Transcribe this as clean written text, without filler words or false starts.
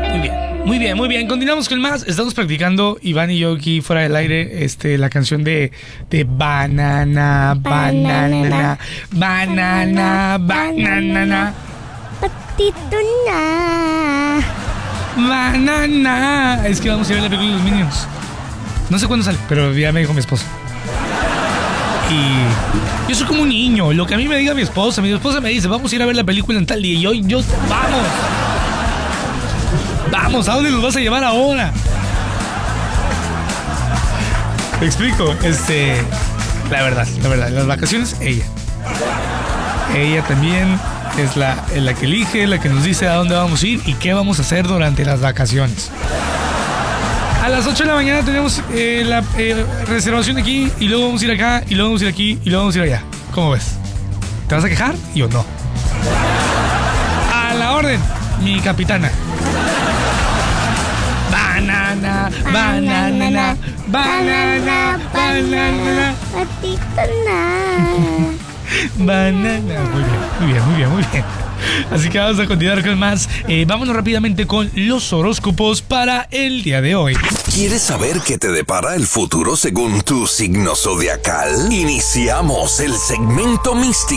Muy bien. Continuamos con más. Estamos practicando, Iván y yo aquí fuera del aire, la canción de banana. Banana. Patituna. Banana. Es que vamos a ir a ver la película de los Minions. No sé cuándo sale, pero ya me dijo mi esposo. Y yo soy como un niño. Lo que a mí me diga mi esposa me dice, vamos a ir a ver la película en tal día. Y yo, vamos, ¿a dónde nos vas a llevar ahora? Te explico, la verdad, las vacaciones, ella también es la que elige, la que nos dice a dónde vamos a ir y qué vamos a hacer durante las vacaciones. A las 8 de la mañana tenemos la reservación aquí, y luego vamos a ir acá, y luego vamos a ir aquí, y luego vamos a ir allá. ¿Cómo ves? ¿Te vas a quejar? ¿Y o no? A la orden, mi capitana. Banana. Patituna. Banana. Muy bien. Así que vamos a continuar con más. Vámonos rápidamente con los horóscopos para el día de hoy. ¿Quieres saber qué te depara el futuro según tu signo zodiacal? Iniciamos el segmento místico